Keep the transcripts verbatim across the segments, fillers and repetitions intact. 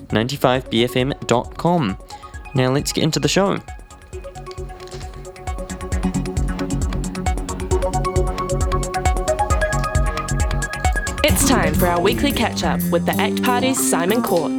ninety-five B F M dot com. Now let's get into the show. It's time for our weekly catch-up with the ACT Party's Simon Court.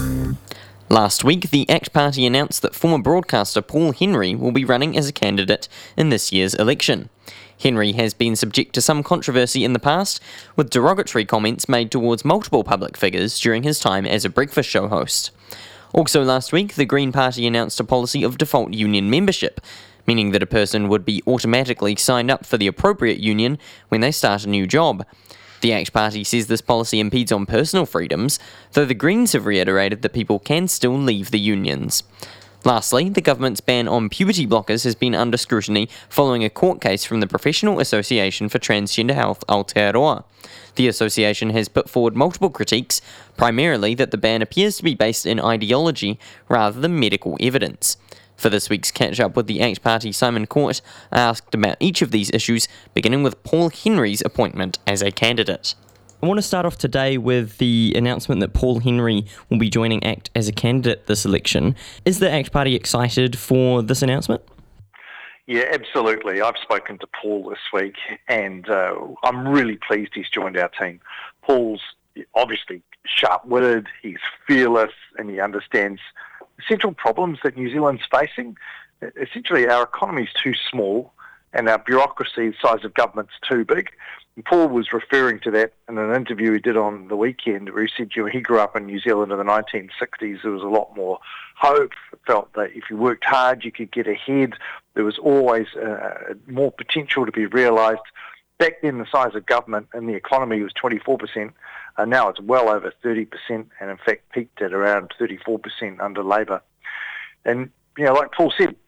Last week, the ACT Party announced that former broadcaster Paul Henry will be running as a candidate in this year's election. Henry has been subject to some controversy in the past, with derogatory comments made towards multiple public figures during his time as a breakfast show host. Also last week, the Green Party announced a policy of default union membership, meaning that a person would be automatically signed up for the appropriate union when they start a new job. The ACT Party says this policy impedes on personal freedoms, though the Greens have reiterated that people can still leave the unions. Lastly, the government's ban on puberty blockers has been under scrutiny following a court case from the Professional Association for Transgender Health, Aotearoa. The association has put forward multiple critiques, primarily that the ban appears to be based in ideology rather than medical evidence. For this week's catch-up with the ACT Party, Simon Court asked about each of these issues, beginning with Paul Henry's appointment as a candidate. I want to start off today with the announcement that Paul Henry will be joining ACT as a candidate this election. Is the ACT Party excited for this announcement? Yeah, absolutely. I've spoken to Paul this week, and uh, I'm really pleased he's joined our team. Paul's obviously sharp-witted, he's fearless, and he understands essential problems that New Zealand's facing. Essentially, our economy is too small and our bureaucracy, the size of government's too big. And Paul was referring to that in an interview he did on the weekend where he said, you know, he grew up in New Zealand in the nineteen sixties. There was a lot more hope. Felt that if you worked hard, you could get ahead. There was always uh, more potential to be realised. Back then, the size of government and the economy was twenty-four percent. Uh, now it's well over thirty percent, and in fact peaked at around thirty-four percent under Labor. And, you know, like Paul said,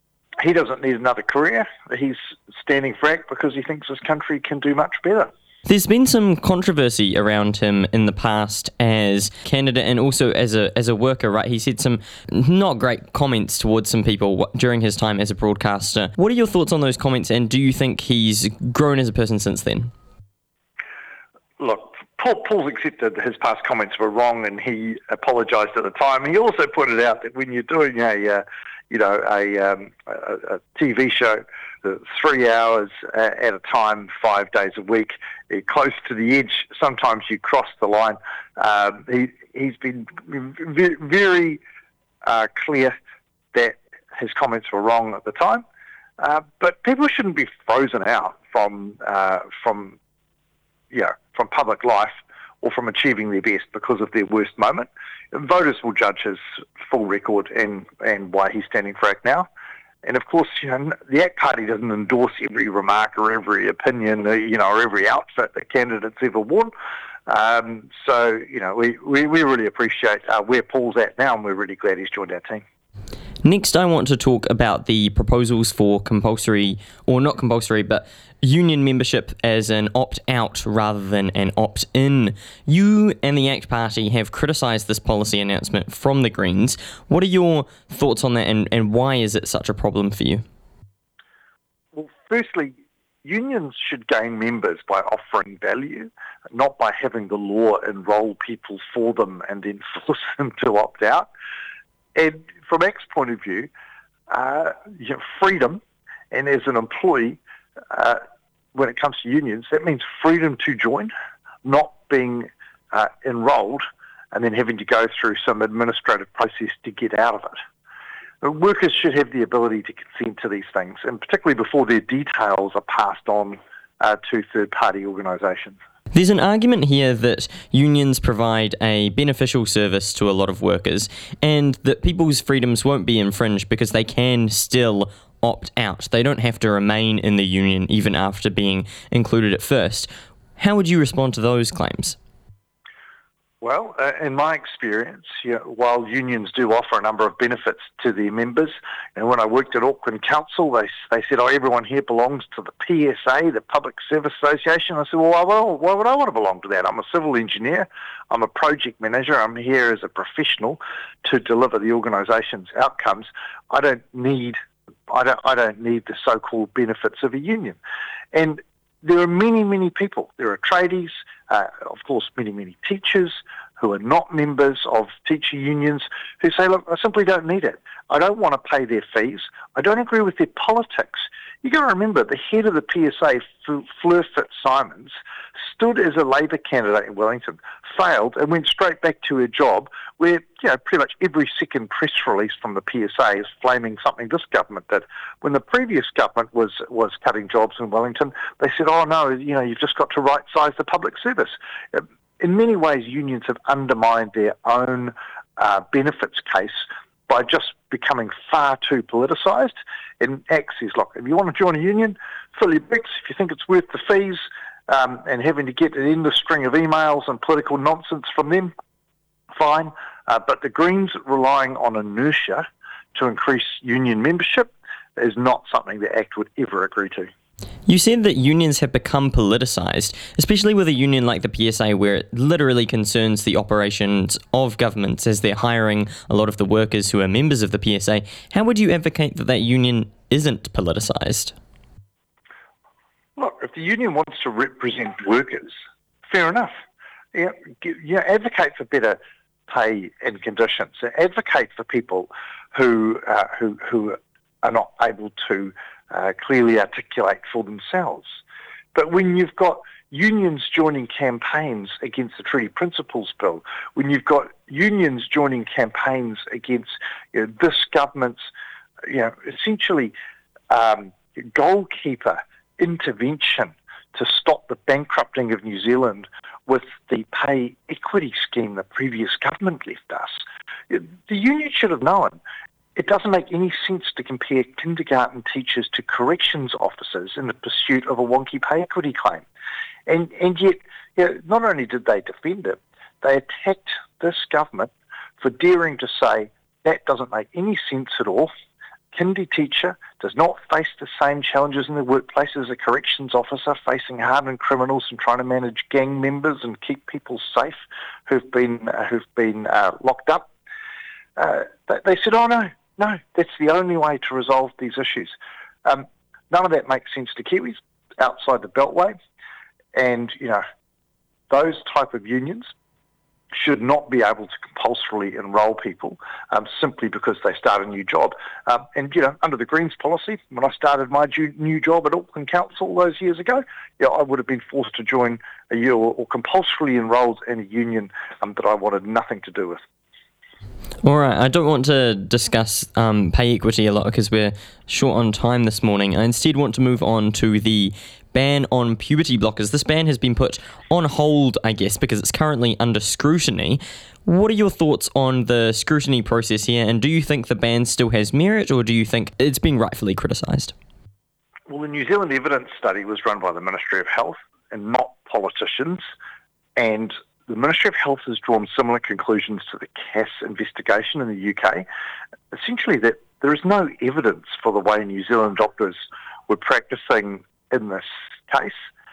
he doesn't need another career. He's standing for ACT because he thinks this country can do much better. There's been some controversy around him in the past as candidate and also as a as a worker, right? He said some not great comments towards some people during his time as a broadcaster. What are your thoughts on those comments, and do you think he's grown as a person since then? Look, Paul, Paul's accepted his past comments were wrong, and he apologised at the time. He also pointed out that when you're doing a, uh, you know, a, um, a, a T V show, uh, three hours at a time, five days a week, uh, close to the edge, sometimes you cross the line. Um, he, he's been very, very uh, clear that his comments were wrong at the time, uh, but people shouldn't be frozen out from uh, from. Yeah, from public life or from achieving their best because of their worst moment. Voters will judge his full record and, and why he's standing for ACT now. And of course, you know, the ACT Party doesn't endorse every remark or every opinion, you know, or every outfit that candidates ever worn. Um, so, you know, we, we, we really appreciate uh, where Paul's at now, and we're really glad he's joined our team. Next, I want to talk about the proposals for compulsory, or not compulsory, but union membership as an opt-out rather than an opt-in. You and the ACT Party have criticised this policy announcement from the Greens. What are your thoughts on that, and, and why is it such a problem for you? Well, firstly, unions should gain members by offering value, not by having the law enrol people for them and then force them to opt out. And from ACT's point of view, uh, you know, freedom, and as an employee, uh, when it comes to unions, that means freedom to join, not being uh, enrolled and then having to go through some administrative process to get out of it. But workers should have the ability to consent to these things, and particularly before their details are passed on uh, to third-party organisations. There's an argument here that unions provide a beneficial service to a lot of workers and that people's freedoms won't be infringed because they can still opt out. They don't have to remain in the union even after being included at first. How would you respond to those claims? Well, uh, in my experience, you know, while unions do offer a number of benefits to their members, and when I worked at Auckland Council, they they said, oh, everyone here belongs to the P S A, the Public Service Association. I said, well, why, why would I want to belong to that? I'm a civil engineer, I'm a project manager, I'm here as a professional to deliver the organisation's outcomes. I don't need, I don't, I don't need the so-called benefits of a union. And there are many, many people. There are tradies, uh, of course, many, many teachers, who are not members of teacher unions, who say, look, I simply don't need it. I don't want to pay their fees. I don't agree with their politics. You've got to remember, the head of the P S A, Fleur Fitzsimons, stood as a Labour candidate in Wellington, failed, and went straight back to her job, where, you know, pretty much every second press release from the P S A is flaming something this government did. When the previous government was was cutting jobs in Wellington, they said, oh no, you know, you've just got to right-size the public service. In many ways, unions have undermined their own uh, benefits case by just becoming far too politicised. And ACT says, look, if you want to join a union, fill your bricks. If you think it's worth the fees um, and having to get an endless string of emails and political nonsense from them, fine. Uh, but the Greens relying on inertia to increase union membership is not something that ACT would ever agree to. You said that unions have become politicised, especially with a union like the P S A, where it literally concerns the operations of governments as they're hiring a lot of the workers who are members of the P S A. How would you advocate that that union isn't politicised? Look, if the union wants to represent workers, fair enough. Yeah, yeah, advocate for better pay and conditions. Advocate for people who uh, who who are not able to Uh, clearly articulate for themselves. But when you've got unions joining campaigns against the Treaty Principles Bill, when you've got unions joining campaigns against, you know, this government's, you know, essentially um, goalkeeper intervention to stop the bankrupting of New Zealand with the pay equity scheme the previous government left us, the union should have known. It doesn't make any sense to compare kindergarten teachers to corrections officers in the pursuit of a wonky pay equity claim. And and yet, you know, not only did they defend it, they attacked this government for daring to say that doesn't make any sense at all. Kindy teacher does not face the same challenges in the workplace as a corrections officer facing hardened criminals and trying to manage gang members and keep people safe who've been uh, who've been uh, locked up. Uh, they, they said, oh no, no, that's the only way to resolve these issues. Um, none of that makes sense to Kiwis outside the Beltway. And, you know, those type of unions should not be able to compulsorily enrol people um, simply because they start a new job. Um, and, you know, under the Greens policy, when I started my ju- new job at Auckland Council all those years ago, you know, I would have been forced to join a year or, or compulsorily enrolled in a union um, that I wanted nothing to do with. All right, I don't want to discuss um, pay equity a lot because we're short on time this morning. I instead want to move on to the ban on puberty blockers. This ban has been put on hold, I guess, because it's currently under scrutiny. What are your thoughts on the scrutiny process here, and do you think the ban still has merit, or do you think it's being rightfully criticised? Well, the New Zealand evidence study was run by the Ministry of Health and not politicians, and the Ministry of Health has drawn similar conclusions to the C A S investigation in the U K, essentially that there is no evidence for the way New Zealand doctors were practising in this case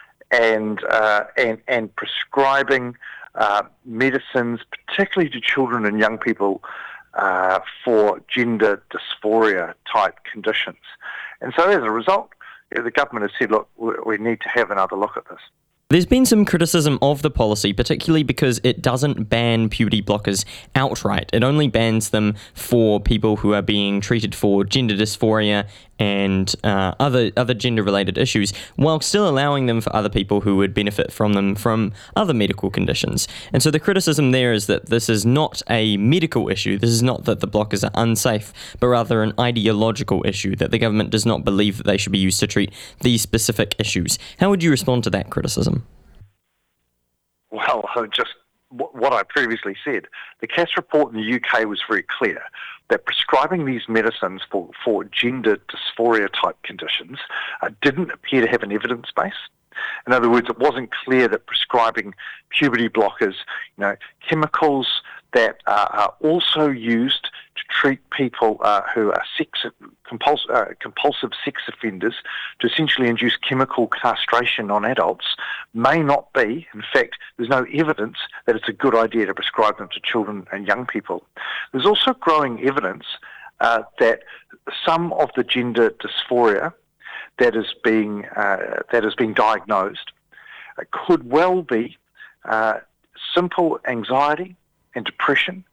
and uh, and, and prescribing uh, medicines, particularly to children and young people, uh, for gender dysphoria type conditions. And so as a result, you know, the government has said, look, we need to have another look at this. There's been some criticism of the policy, particularly because it doesn't ban puberty blockers outright. It only bans them for people who are being treated for gender dysphoria and uh, other other gender-related issues, while still allowing them for other people who would benefit from them from other medical conditions. And so the criticism there is that this is not a medical issue. This is not that the blockers are unsafe, but rather an ideological issue, that the government does not believe that they should be used to treat these specific issues. How would you respond to that criticism? Well, just what I previously said. The C A S report in the U K was very clear that prescribing these medicines for, for gender dysphoria type conditions uh, didn't appear to have an evidence base. In other words, it wasn't clear that prescribing puberty blockers, you know, chemicals that uh, are also used to treat people uh, who are sex, compuls- uh, compulsive sex offenders, to essentially induce chemical castration on adults, may not be, in fact, there's no evidence that it's a good idea to prescribe them to children and young people. There's also growing evidence uh, that some of the gender dysphoria that is being uh, that is being diagnosed uh, could well be uh, simple anxiety and depression